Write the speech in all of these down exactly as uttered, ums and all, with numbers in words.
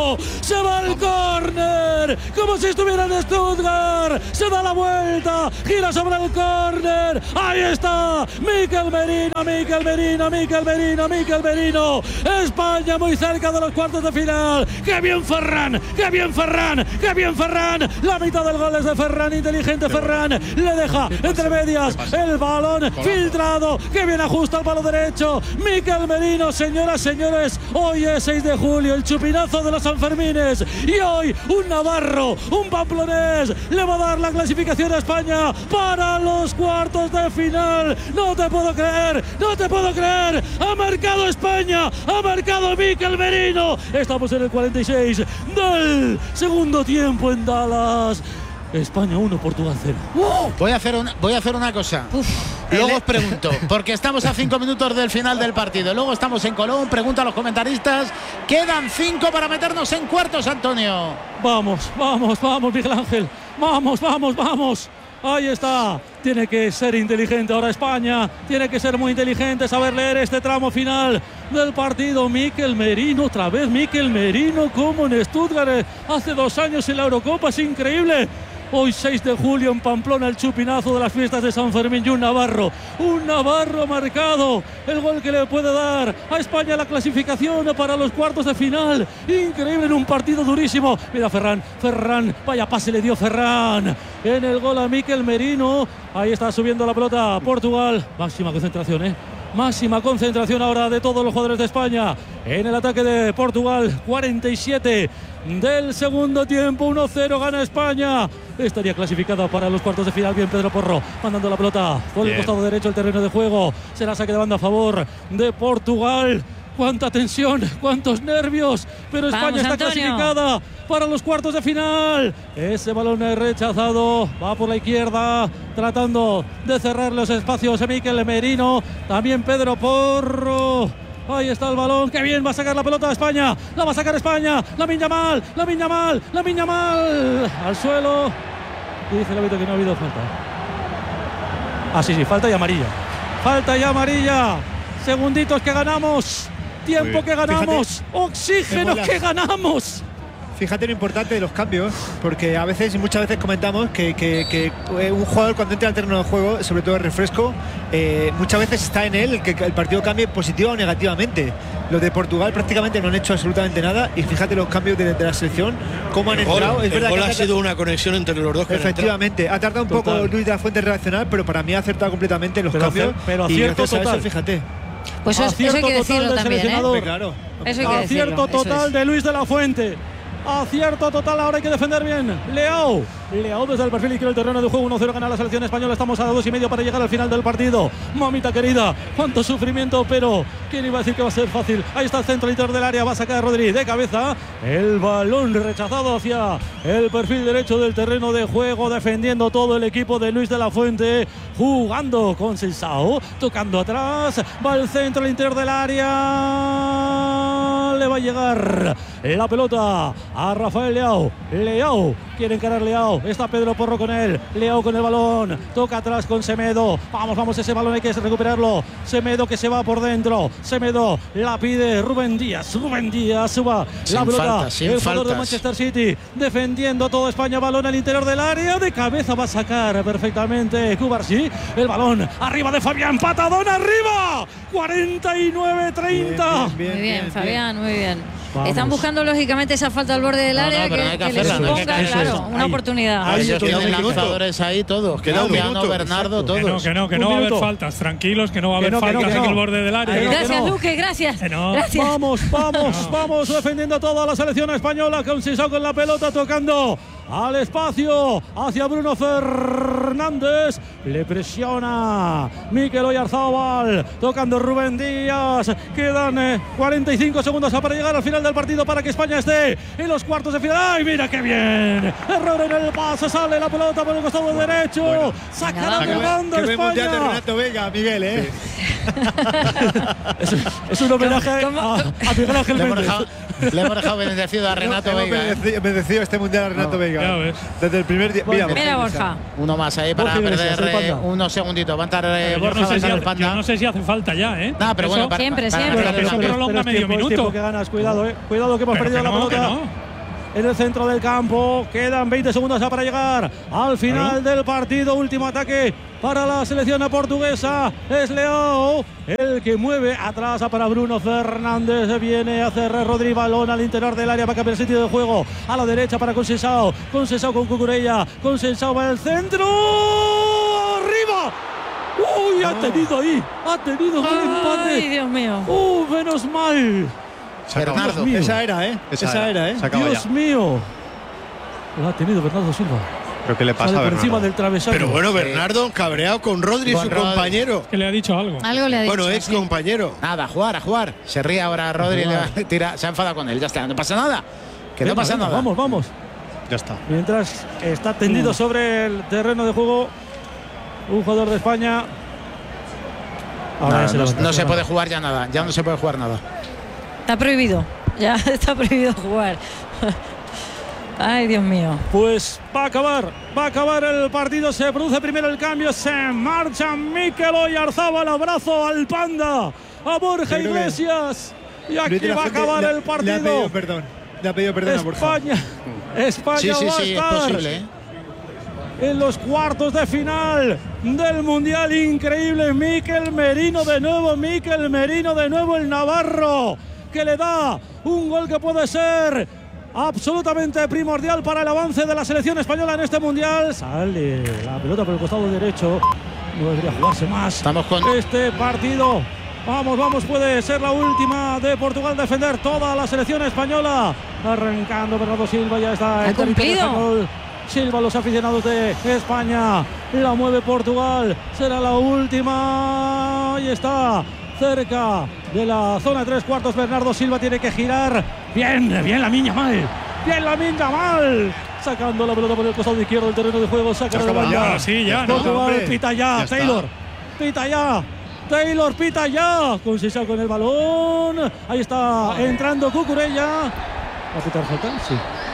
Merino. Se va al córner, como si estuviera en Stuttgart. Se da la vuelta, gira sobre el córner. Ahí está, Mikel Merino, Mikel Merino, Mikel Merino, Mikel Merino. España muy cerca de los cuartos de final. ¡Qué bien Ferran! ¡Qué bien Ferran! ¡Qué bien Ferran! La mitad del gol es de Ferran, inteligente Ferran. Le deja entre medias el balón filtrado. ¡Qué bien ajusta el palo derecho! Mikel Merino, señoras, señores. Hoy es seis de julio, el chupinazo de los Sanfermines. Y hoy un navarro, un pamplonés, le va a dar la clasificación a España para los cuartos de final. No te puedo creer, no te puedo creer. Ha marcado España, ha marcado Mikel Merino. Estamos en el cuarenta y seis del segundo tiempo en Dallas. España uno, Portugal cero. ¡Oh! Voy a hacer una, voy a hacer una cosa. Uf. Luego os pregunto, porque estamos a cinco minutos del final del partido. Luego estamos en Colón. Pregunto a los comentaristas. Quedan cinco para meternos en cuartos, Antonio. Vamos, vamos, vamos, Miguel Ángel. Vamos, vamos, vamos. Ahí está. Tiene que ser inteligente ahora España. Tiene que ser muy inteligente, saber leer este tramo final del partido. Mikel Merino, otra vez Mikel Merino, como en Stuttgart hace dos años en la Eurocopa. Es increíble. Hoy seis de julio en Pamplona, el chupinazo de las fiestas de San Fermín y un navarro, un navarro marcado, el gol que le puede dar a España la clasificación para los cuartos de final. Increíble en un partido durísimo. Mira Ferran, Ferran, vaya pase le dio Ferran en el gol a Mikel Merino. Ahí está subiendo la pelota Portugal. Máxima concentración, eh. Máxima concentración ahora de todos los jugadores de España en el ataque de Portugal. cuarenta y siete del segundo tiempo, uno cero gana España. Estaría clasificada para los cuartos de final. Bien Pedro Porro mandando la pelota por el costado derecho del terreno de juego. Será saque de banda a favor de Portugal. Cuánta tensión, cuántos nervios, pero España Vamos, está Antonio. clasificada para los cuartos de final. Ese balón es rechazado, va por la izquierda, tratando de cerrar los espacios a Mikel Merino, también Pedro Porro. Ahí está el balón, qué bien va a sacar la pelota a España, la va a sacar España, Lamine Yamal, Lamine Yamal, Lamine Yamal, al suelo. Y dice el árbitro que no ha habido falta. Ah, sí, sí, falta y amarilla. Falta y amarilla. Segunditos que ganamos. Tiempo que ganamos, fíjate, oxígeno que ganamos. Fíjate lo importante de los cambios, porque a veces y muchas veces comentamos que, que, que un jugador cuando entra al terreno de juego, sobre todo el refresco, eh, muchas veces está en él que el partido cambie positiva o negativamente. Los de Portugal prácticamente no han hecho absolutamente nada y fíjate los cambios de, de la selección, cómo han el entrado. Gol, es verdad el gol que ha sido una conexión entre los dos. Que efectivamente, ha tardado un total. poco Luis de la Fuente en reaccionar, pero para mí ha acertado completamente los pero cambios. Hacer, pero acierto y total. Eso, fíjate. Pues eso, eso hay que decirlo también, ¿eh? Claro. Eso hay que acierto decirlo, total de Luis de la Fuente. Acierto total, ahora hay que defender bien. Leao. Leao desde el perfil izquierdo del terreno de juego. uno cero gana la selección española. Estamos a dos y medio para llegar al final del partido. Mamita querida, cuánto sufrimiento, pero ¿quién iba a decir que va a ser fácil? Ahí está el centro interior del área. Va a sacar Rodri de cabeza. El balón rechazado hacia el perfil derecho del terreno de juego. Defendiendo todo el equipo de Luis de la Fuente. Jugando con Sensao. Tocando atrás. Va al centro, al interior del área. Le va a llegar la pelota a Rafael Leao. Leao quiere encarar Leao. Está Pedro Porro con él. Leao con el balón. Toca atrás con Semedo. Vamos, vamos, ese balón hay que recuperarlo. Semedo que se va por dentro. Semedo la pide Rubén Díaz. Rubén Díaz suba la pelota. Faltas, el jugador faltas. de Manchester City defendiendo a toda España. Balón al interior del área. De cabeza va a sacar perfectamente Cubarsí. El balón arriba de Fabián. Patadón arriba. cuarenta y nueve treinta. Muy bien, bien Fabián, muy bien. Vamos. Están buscando lógicamente esa falta al borde del No, área no, pero que, no hay que que les hacerla, no hay que suponga, hacerla. claro, una Ahí. oportunidad. Ahí. Ellos queda un tienen minuto. lanzadores ahí todos. Queda un Cristiano, minuto. Bernardo, Exacto. todos. Que no, que no, que Un no va a haber minuto. faltas. Tranquilos, que no va a Que haber no, que faltas no, que en no. el borde del área. Que no, Gracias, no. Luque, gracias. Que no. Gracias. Vamos, vamos, vamos defendiendo toda la selección española. Con Sisao con la pelota tocando al espacio hacia Bruno Fernández. Le presiona Mikel Oyarzabal. Tocando Rubén Díaz. Quedan eh, cuarenta y cinco segundos para llegar al final del partido para que España esté en los cuartos de final. ¡Ay, mira qué bien! Error en el pase. Sale la pelota por el costado derecho. Bueno. Sacará Venga, de banda Que ve mundial de España. Renato Vega, Miguel, ¿eh? Es, es un homenaje ¿Cómo, cómo? a, a Miguel Ángel Le hemos Méndez. dejado, Le hemos dejado bendecido a Renato hemos Veiga. Hemos bendecido este mundial a Renato no, Veiga. Desde el primer día. Mira, mira Borja. Uno más ahí para Borja perder Iglesias, eh, unos segunditos. Va a estar eh, Yo Borja, no, sé va a si estar hace, el Panda. yo no sé si hace falta ya, ¿eh? Nah, pero Eso, bueno, para, siempre, para, siempre. para Pero perder el eso cambio. prolonga Pero es medio tiempo, es minuto. tiempo que ganas, cuidado, eh. Cuidado que hemos Pero perdido que la no, pelota. que no. En el centro del campo, quedan veinte segundos ya para llegar al final claro. del partido. Último ataque para la selección portuguesa. Es Leao el que mueve atrás para Bruno Fernández. Viene a hacer Rodri, balón al interior del área para cambiar el sitio de juego. A la derecha para Conceição. Conceição con Cucurella. Conceição va al centro. ¡Arriba! ¡Uy! Ha tenido ahí. Ha tenido un empate. Ay, Dios mío. ¡Uh! Menos mal. Bernardo. mío. Esa era, ¿eh? Esa Esa, era. era, ¿eh? Se acaba Dios ya. mío. Lo ha tenido Bernardo Silva. ¿Pero qué le pasa Sale a por Bernardo? encima del travesaño. Pero bueno, Bernardo cabreado con Rodri, Con su Rodri. compañero. Que le ha dicho algo. Algo le ha dicho. Bueno, ex sí. compañero. Nada, a jugar, a jugar. Se ríe ahora Rodri, le va- tira, se ha enfadado con él. Ya está, no pasa nada. Que no Venga, pasa venga, nada. Vamos, vamos. Ya está. Mientras está tendido sobre el terreno de juego un jugador de España. Ahora Nada, ya se no, levanta, no se levanta. puede jugar ya nada. Ya no se puede jugar nada. Está prohibido. Ya está prohibido jugar. Ay, Dios mío. Pues va a acabar, va a acabar el partido. Se produce primero el cambio. Se marcha Mikel Oyarzabal. Abrazo al Panda, a Borja Yo creo que- Iglesias. Y Creo que aquí la va a gente acabar le- el Le ha partido. pedido perdón. Le ha pedido perdón a Borja. España, España Sí, sí, va sí, a es estar posible. ¿eh? en los cuartos de final del Mundial. Increíble. Mikel Merino de nuevo, Mikel Merino de nuevo, el navarro, que le da un gol que puede ser absolutamente primordial para el avance de la selección española en este Mundial. Sale la pelota por el costado derecho. No debería jugarse más Estamos con- este partido. Vamos, vamos, puede ser la última de Portugal defender toda la selección española. Arrancando Bernardo Silva, ya está ¿Ha en territorio cumplido? español. Silva, los aficionados de España. La mueve Portugal. Será la última. Ahí está. Cerca de la zona de tres cuartos. Bernardo Silva tiene que girar. Bien, bien la miña mal. Bien la miña mal. Sacando la pelota por el costado izquierdo del terreno de juego. Saca la banda. Ya, sí, ya, ¿no? Portugal, hombre. pita ya. Ya está. Taylor. Pita ya. Taylor pita ya. Conceição con el balón. Ahí está entrando Cucurella. ¿Va a pitar falta? Sí.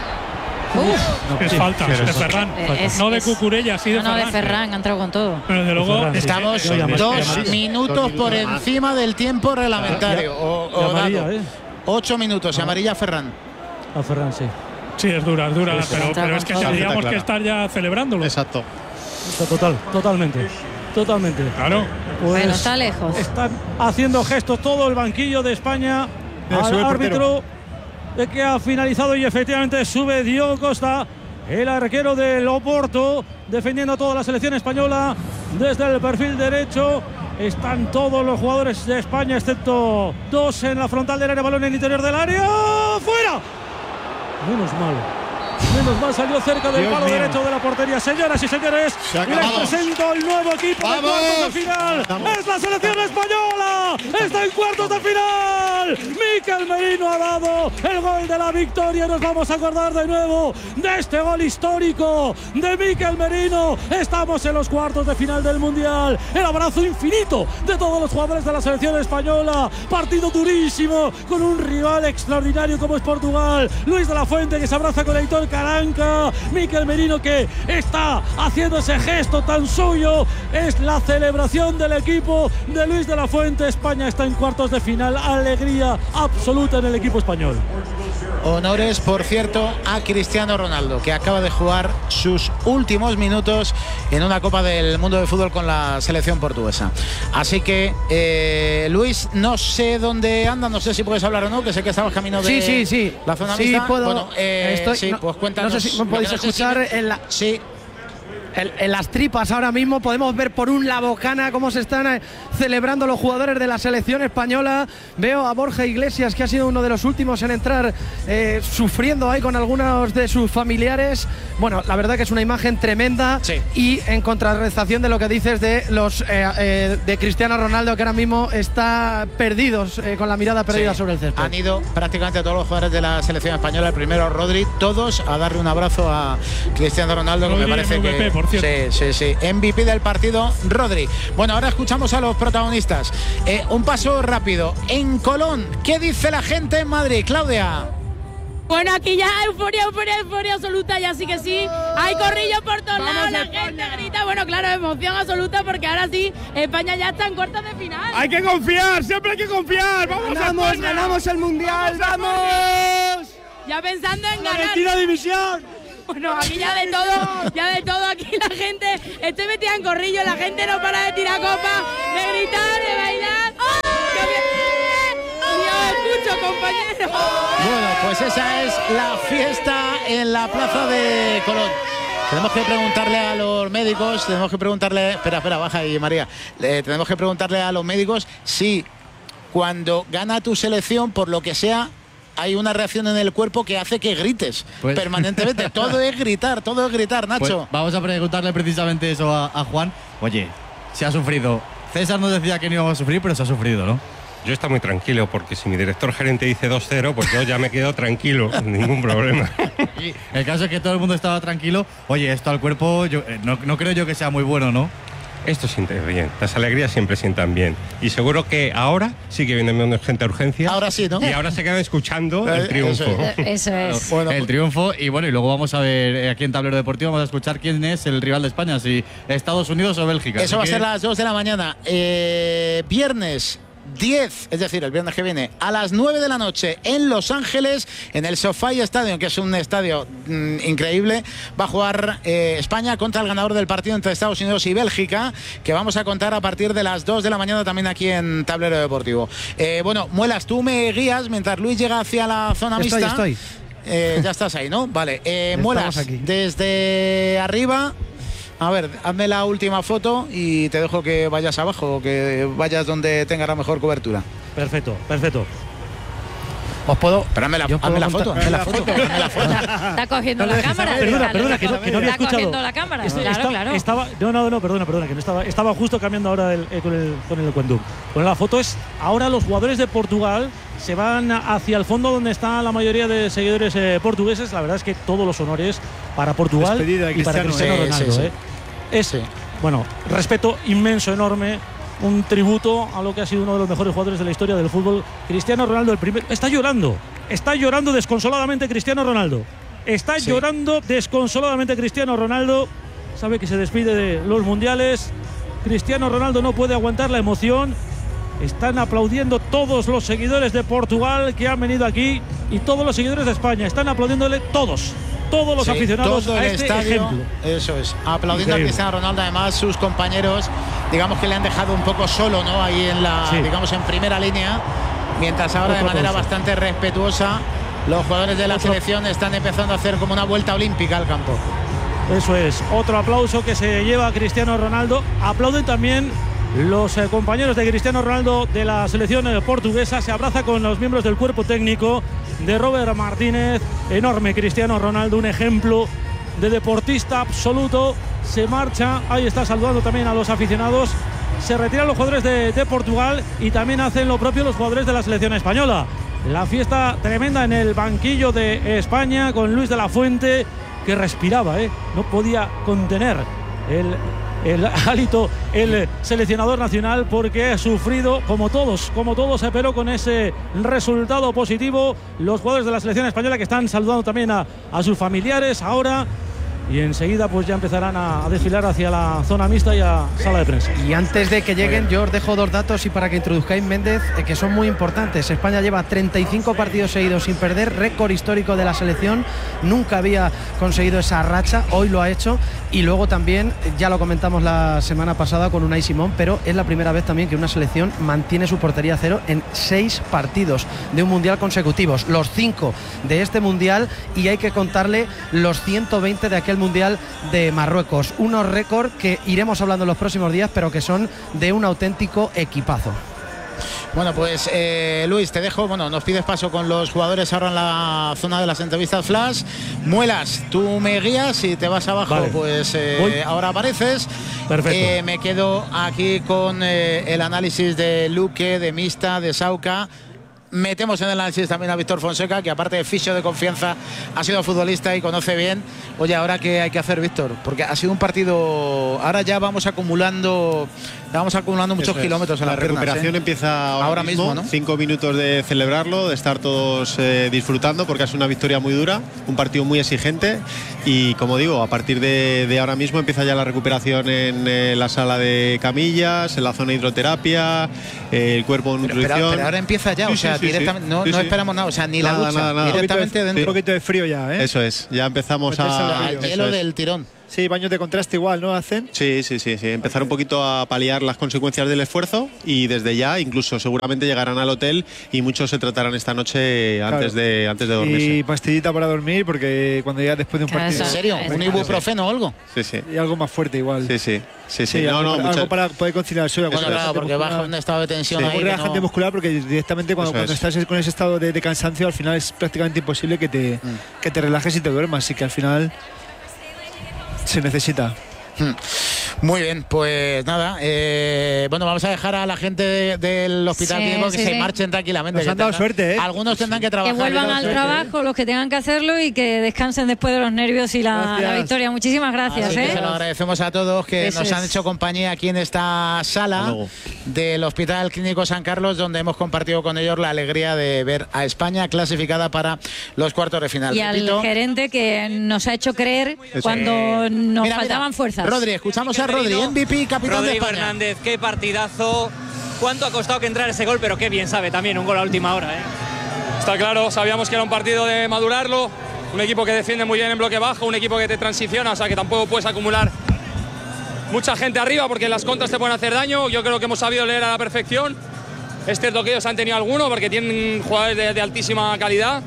Uf. Es falta, pero de es- Ferran. Eh, es- no de es- Cucurella, sí de No, no, Ferran. de Ferran, ha entrado con todo. Pero desde luego. Ferran, sí. Estamos Yo llamo- dos llamo- minutos por encima del tiempo reglamentario. O, o Llamaría, dado. ¿eh? Ocho minutos. Amarilla Ferran. A Ferran, sí. Sí, es dura, es dura. Sí, sí. pero, Está pero es que con todo. tendríamos Clara. que estar ya celebrándolo. Exacto. Está total, totalmente. Totalmente. Claro. Pues Bueno, está lejos. Están haciendo gestos todo el banquillo de España Mira, sube al el árbitro de que ha finalizado y efectivamente sube Diogo Costa, el arquero del Oporto, defendiendo a toda la selección española desde el perfil derecho. Están todos los jugadores de España, excepto dos en la frontal del área, balón en el interior del área. ¡Fuera! Menos mal. Menos mal salió cerca del Dios palo mío. derecho de la portería. Señoras y señores, Se ha les acabado. presento el nuevo equipo de ¡Vamos! cuartos de final. Es la selección española. Está en cuartos de final. Mikel Merino ha dado el gol de la victoria. Nos vamos a acordar de nuevo de este gol histórico de Mikel Merino. Estamos en los cuartos de final del Mundial. El abrazo infinito de todos los jugadores de la selección española. Partido durísimo con un rival extraordinario como es Portugal. Luis de la Fuente, que se abraza con Aitor Caranca. Mikel Merino, que está haciendo ese gesto tan suyo. Es la celebración del equipo de Luis de la Fuente. España está en cuartos de final. Alegría absoluta en el equipo español. Honores, por cierto, a Cristiano Ronaldo, que acaba de jugar sus últimos minutos en una Copa del Mundo de Fútbol con la selección portuguesa. Así que, eh, Luis, no sé dónde anda, no sé si puedes hablar o no, que sé que estabas camino de Sí, sí, sí. la zona Sí, mixta. puedo. Bueno, eh, Estoy- sí, no- pues cuéntanos. no sé si me lo podéis que no sé si- escuchar en la- Sí. En, en las tripas ahora mismo podemos ver por un la bocana cómo se están eh, celebrando los jugadores de la selección española. Veo a Borja Iglesias, que ha sido uno de los últimos en entrar, eh, sufriendo ahí con algunos de sus familiares. Bueno, la verdad que es una imagen tremenda. Sí. Y en contrarrestación de lo que dices de los eh, eh, de Cristiano Ronaldo, que ahora mismo está perdidos, eh, con la mirada perdida Sí. sobre el césped. Han ido prácticamente todos los jugadores de la selección española, el primero Rodri, todos a darle un abrazo a Cristiano Ronaldo, que Rodri me parece M V P, que, por por cierto. Sí, sí, sí. M V P del partido, Rodri. Bueno, ahora escuchamos a los protagonistas. Eh, un paso rápido. En Colón, ¿qué dice la gente en Madrid, Claudia? Bueno, aquí ya euforia, euforia, euforia absoluta, ya sí que sí. Hay corrillos por todos lados, la gente grita. Bueno, claro, emoción absoluta porque ahora sí, España ya está en cuartos de final. Hay que confiar, siempre hay que confiar. ¡Vamos, ganamos, España! ganamos el Mundial! ¡Vamos! Ya pensando en ganar. ¡Argentina división! Bueno, aquí ya de todo, ya de todo, aquí la gente, estoy metida en corrillo, la gente no para de tirar copas, de gritar, de bailar. ¡Oh! ¡Qué bien! Yo escucho, compañeros. Bueno, pues esa es la fiesta en la plaza de Colón. Tenemos que preguntarle a los médicos, tenemos que preguntarle, espera, espera, baja ahí, María. Eh, tenemos que preguntarle a los médicos si cuando gana tu selección, por lo que sea, hay una reacción en el cuerpo que hace que grites pues, permanentemente. Todo es gritar, todo es gritar, Nacho. Pues vamos a preguntarle precisamente eso a, a Juan. Oye, se ha sufrido. César nos decía que no íbamos a sufrir, pero se ha sufrido, ¿no? Yo estoy muy tranquilo porque si mi director gerente dice dos cero, pues yo ya me quedo tranquilo, ningún problema. Y el caso es que todo el mundo estaba tranquilo. Oye, esto al cuerpo, yo, no, no creo yo que sea muy bueno, ¿no? Esto siente bien, las alegrías siempre sientan bien. Y seguro que ahora sí que viene menos gente a urgencias. Ahora sí, ¿no? Y ahora se quedan escuchando el triunfo. Eso es. Bueno, el triunfo. Y bueno, y luego vamos a ver aquí en Tablero Deportivo, vamos a escuchar quién es el rival de España, si Estados Unidos o Bélgica. Eso Así va a que... ser a las dos de la mañana. Eh, viernes diez, es decir, el viernes que viene, a las nueve de la noche en Los Ángeles, en el SoFi Stadium, que es un estadio mmm, increíble, va a jugar eh, España contra el ganador del partido entre Estados Unidos y Bélgica, que vamos a contar a partir de las dos de la mañana también aquí en Tablero Deportivo. Eh, bueno, Muelas, tú me guías mientras Luis llega hacia la zona Estoy, mixta. estoy. Eh, ya estás ahí, ¿no? Vale. Eh, Estamos Muelas, aquí. desde arriba. A ver, hazme la última foto y te dejo que vayas abajo, que vayas donde tenga la mejor cobertura. Perfecto, perfecto. Os puedo. Pero hazme la, Yo puedo hazme la contar- foto, hazme la foto, hazme la foto. Está cogiendo No la le dejes cámara. saber. Perdona, déjalo, perdona, que no, que no había está escuchado. cogiendo la cámara. Este- Claro, esta- claro. Estaba, no, no, no, perdona, perdona, que no estaba, estaba justo cambiando ahora el- eh, con el con el Quantum. Bueno, la foto es ahora los jugadores de Portugal se van hacia el fondo donde está la mayoría de seguidores eh, portugueses. La verdad es que todos los honores para Portugal Despedida de y para Cristiano, Cristiano sí, Ronaldo. sí, sí. eh. Es, Sí. bueno, respeto inmenso, enorme. Un tributo a lo que ha sido uno de los mejores jugadores de la historia del fútbol. Cristiano Ronaldo, el primer. Está llorando. Está llorando desconsoladamente Cristiano Ronaldo. Está Sí. llorando desconsoladamente Cristiano Ronaldo. Sabe que se despide de los mundiales. Cristiano Ronaldo no puede aguantar la emoción. Están aplaudiendo todos los seguidores de Portugal que han venido aquí y todos los seguidores de España. Están aplaudiéndole todos. Todos los Sí, aficionados todo a el este estadio, ejemplo. eso es, aplaudiendo Increíble. a Cristiano Ronaldo. Además, sus compañeros, digamos que le han dejado un poco solo, ¿no? Ahí en la, Sí. digamos, en primera línea, mientras ahora Otro de manera aplauso. bastante respetuosa los jugadores de la Otro- selección están empezando a hacer como una vuelta olímpica al campo. Eso es, otro aplauso que se lleva a Cristiano Ronaldo. Aplauden también los eh, compañeros de Cristiano Ronaldo de la selección eh, portuguesa. Se abraza con los miembros del cuerpo técnico de Robert Martínez. Enorme Cristiano Ronaldo, un ejemplo de deportista absoluto. Se marcha, ahí está saludando también a los aficionados. Se retiran los jugadores de, de Portugal y también hacen lo propio los jugadores de la selección española. La fiesta tremenda en el banquillo de España con Luis de la Fuente, que respiraba, ¿eh? No podía contener el, el hálito, el seleccionador nacional, porque ha sufrido, como todos, como todos, eh, pero con ese resultado positivo. Los jugadores de la selección española que están saludando también a, a sus familiares ahora. Y enseguida pues ya empezarán a, a desfilar hacia la zona mixta y a sala de prensa. Y antes de que lleguen, yo os dejo dos datos y para que introduzcáis, Méndez, eh, que son muy importantes. España lleva treinta y cinco partidos seguidos sin perder, récord histórico de la selección. Nunca había conseguido esa racha, hoy lo ha hecho. Y luego también, ya lo comentamos la semana pasada con Unai Simón, pero es la primera vez también que una selección mantiene su portería a cero en seis partidos de un mundial consecutivos. Los cinco de este mundial, y hay que contarle los ciento veinte de aquel mundial de Marruecos. Unos récords que iremos hablando en los próximos días, pero que son de un auténtico equipazo. Bueno, pues eh, Luis, te dejo. Bueno, nos pides paso con los jugadores ahora en la zona de las entrevistas flash. Muelas, tú me guías y te vas abajo, Vale. pues eh, Voy. ahora apareces. Perfecto. Eh, me quedo aquí con eh, el análisis de Luque, de Mista, de Sauca. metemos en el análisis también a Víctor Fonseca, que aparte de fisio de confianza, ha sido futbolista y conoce bien. Oye, ¿ahora qué hay que hacer, Víctor? Porque ha sido un partido... Ahora ya vamos acumulando... Ya vamos acumulando muchos kilómetros en la las recuperación piernas, ¿eh? empieza ahora, ahora mismo, mismo, ¿no? Cinco minutos de celebrarlo, de estar todos eh, disfrutando, porque ha sido una victoria muy dura, un partido muy exigente y, como digo, a partir de, de ahora mismo empieza ya la recuperación en eh, la sala de camillas, en la zona de hidroterapia, eh, el cuerpo de nutrición. Pero, pero ahora empieza ya, sí, o sea, sí, sí, directamente, sí. no, sí, no sí. esperamos nada, o sea, ni nada, la ducha, nada, nada. directamente un dentro. Un poquito de frío ya, ¿eh? Eso es, ya empezamos a... Al hielo del tirón. Sí, baños de contraste igual, ¿no hacen? Sí, sí, sí, sí. Empezar un poquito a paliar las consecuencias del esfuerzo y desde ya, incluso seguramente llegarán al hotel y muchos se tratarán esta noche Claro. antes de antes de dormirse. Y pastillita para dormir, porque cuando llegas después de un Claro, partido. ¿en serio? ¿Un ibuprofeno o algo? Sí, sí. Y algo más fuerte igual. Sí, sí. Sí, sí. Sí, no, algo, no, para, mucha- algo para poder conciliar el sueño. Bueno, Cuando claro, relajante porque muscular- baja un estado de tensión Sí, ahí. muy que relajante no- muscular, porque directamente cuando, Eso cuando es. estás con ese estado de, de cansancio, al final es prácticamente imposible que te, que te relajes y te duermas. Así que al final se necesita. Muy bien, pues nada, eh, bueno, vamos a dejar a la gente de- del hospital Sí, clínico que sí, se sí. marchen tranquilamente. Nos que han dado tendrán- suerte, ¿eh? Algunos tendrán que Que trabajar. vuelvan y al otros- trabajo los que tengan que hacerlo y que descansen después de los nervios y la, Gracias. la victoria. Muchísimas gracias. Así que ¿eh? se lo agradecemos a todos que Eso nos han es. hecho compañía aquí en esta Hasta sala luego. del Hospital Clínico San Carlos, donde hemos compartido con ellos la alegría de ver a España clasificada para los cuartos de final. Y al Repito, gerente que nos ha hecho creer Eso. cuando eh, nos mira, faltaban mira, fuerzas. Rodri, escuchamos a Rodri, M V P, capitán de Rodrigo España. Hernández, qué partidazo. ¿Cuánto ha costado que entrara ese gol? Pero qué bien sabe también, un gol a última hora, ¿eh? Está claro, sabíamos que era un partido de madurarlo, un equipo que defiende muy bien en bloque bajo, un equipo que te transiciona, o sea que tampoco puedes acumular mucha gente arriba porque las contras te pueden hacer daño. Yo creo que hemos sabido leer a la perfección. Es cierto que ellos han tenido alguno porque tienen jugadores de, de altísima calidad.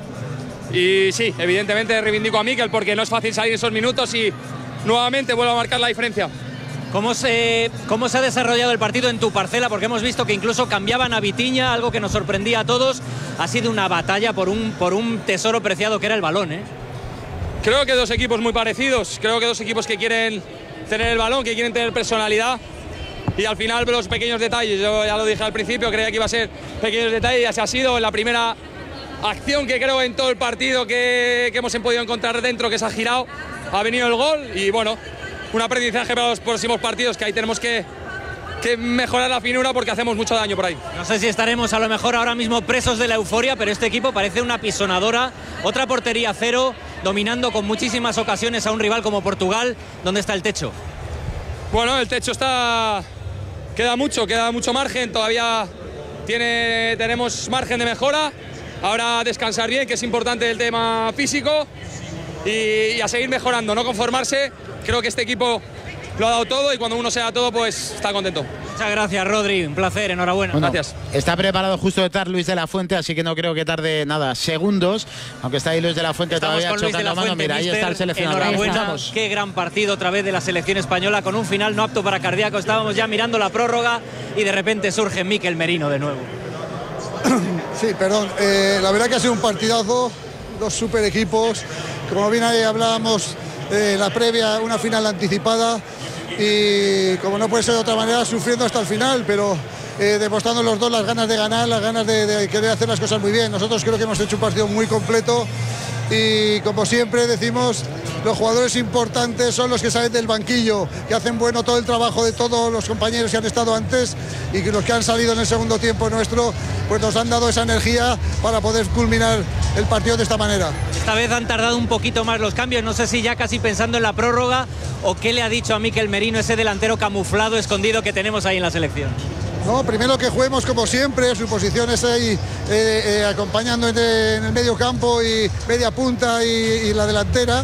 Y sí, evidentemente reivindico a Mikel porque no es fácil salir esos minutos y nuevamente vuelvo a marcar la diferencia. ¿Cómo se, ¿Cómo se ha desarrollado el partido en tu parcela? Porque hemos visto que incluso cambiaban a Vitinha, algo que nos sorprendía a todos. Ha sido una batalla por un, por un tesoro preciado que era el balón, ¿eh? Creo que dos equipos muy parecidos, creo que dos equipos que quieren tener el balón, que quieren tener personalidad y al final los pequeños detalles, yo ya lo dije al principio, creía que iba a ser pequeños detalles y así ha sido. En la primera acción que creo en todo el partido que, que hemos podido encontrar dentro, que se ha girado, ha venido el gol y bueno, un aprendizaje para los próximos partidos, que ahí tenemos que, que mejorar la finura porque hacemos mucho daño por ahí. No sé si estaremos a lo mejor ahora mismo presos de la euforia, pero este equipo parece una pisonadora. Otra portería cero, dominando con muchísimas ocasiones a un rival como Portugal. ¿Dónde está el techo? Bueno, el techo está... Queda mucho, queda mucho margen, todavía tiene, tenemos margen de mejora. Ahora descansar bien, que es importante el tema físico, y, y a seguir mejorando, no conformarse. Creo que este equipo lo ha dado todo y cuando uno se da todo, pues está contento. Muchas gracias, Rodri, un placer, enhorabuena. Bueno, Gracias. Está preparado justo detrás Luis de la Fuente, así que no creo que tarde nada, segundos, aunque está ahí Luis de la Fuente Estamos todavía con Luis de chocando la mano. Fuente, Mira, ahí mister, está el seleccionador. enhorabuena, Escuchamos. qué gran partido otra vez de la selección española con un final no apto para cardíaco. Estábamos ya mirando la prórroga y de repente surge Mikel Merino de nuevo. Sí, perdón. Eh, la verdad que ha sido un partidazo, dos super equipos. Como bien ahí hablábamos, eh, la previa, una final anticipada y como no puede ser de otra manera, sufriendo hasta el final, pero eh, demostrando los dos las ganas de ganar, las ganas de, de querer hacer las cosas muy bien. Nosotros creo que hemos hecho un partido muy completo y como siempre decimos, los jugadores importantes son los que salen del banquillo, que hacen bueno todo el trabajo de todos los compañeros que han estado antes y que los que han salido en el segundo tiempo nuestro, pues nos han dado esa energía para poder culminar el partido de esta manera. Esta vez han tardado un poquito más los cambios, no sé si ya casi pensando en la prórroga o qué le ha dicho a Mikel Merino ese delantero camuflado, escondido que tenemos ahí en la selección. No, primero que juguemos como siempre, su posición es ahí eh, eh, acompañando en, en el medio campo y media punta y, y la delantera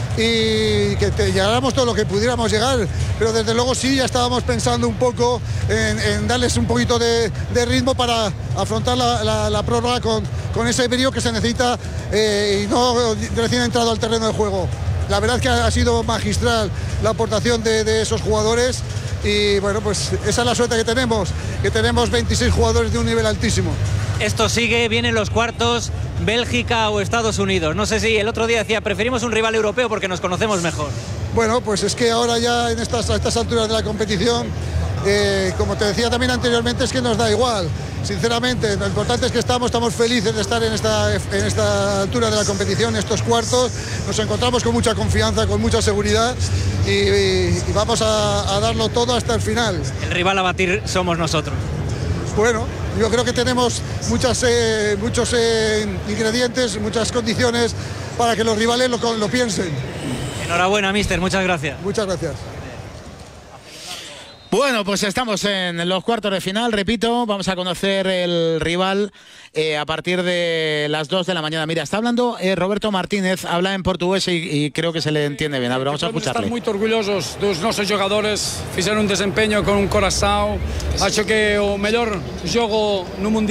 y que te, llegáramos todo lo que pudiéramos llegar, pero desde luego sí ya estábamos pensando un poco en, en darles un poquito de, de ritmo para afrontar la, la, la prórroga con, con ese brío que se necesita eh, y no recién entrado al terreno de juego. La verdad que ha, ha sido magistral la aportación de, de esos jugadores. Y bueno, pues esa es la suerte que tenemos, que tenemos veintiséis jugadores de un nivel altísimo. Esto sigue, vienen los cuartos, Bélgica o Estados Unidos. No sé si el otro día decía, preferimos un rival europeo porque nos conocemos mejor. Bueno, pues es que ahora ya en estas, a estas alturas de la competición Eh, como te decía también anteriormente, es que nos da igual. Sinceramente, lo importante es que estamos, estamos felices de estar en esta, en esta altura de la competición, estos cuartos. Nos encontramos con mucha confianza, con mucha seguridad y, y, y vamos a, a darlo todo hasta el final. El rival a batir somos nosotros. Bueno, yo creo que tenemos muchas, eh, muchos eh, ingredientes, muchas condiciones para que los rivales lo, lo piensen. Enhorabuena, míster, muchas gracias. Muchas gracias. Bueno, pues estamos en los cuartos de final, repito, vamos a conocer el rival eh, a partir de las dos de la mañana. Mira, está hablando eh, Roberto Martínez, habla en portugués y, y creo que se le entiende bien. A ver, vamos a escucharle. Estamos muito orgulhosos dos nossos jogadores, fizeram um desempenho com um coração, acho que o melhor jogo no Mundial